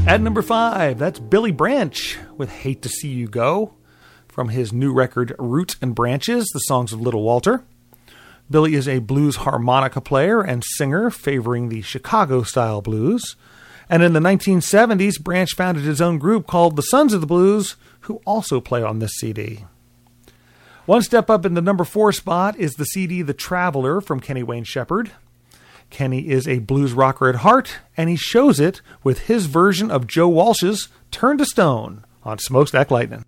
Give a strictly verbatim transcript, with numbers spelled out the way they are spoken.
At number five, that's Billy Branch with Hate to See You Go, from his new record Root and Branches, the songs of Little Walter. Billy is a blues harmonica player and singer favoring the Chicago-style blues. And in the nineteen seventies, Branch founded his own group called the Sons of the Blues, who also play on this C D. One step up in the number four spot is the C D The Traveler from Kenny Wayne Shepherd. Kenny is a blues rocker at heart, and he shows it with his version of Joe Walsh's Turn to Stone on Smokestack Lightning.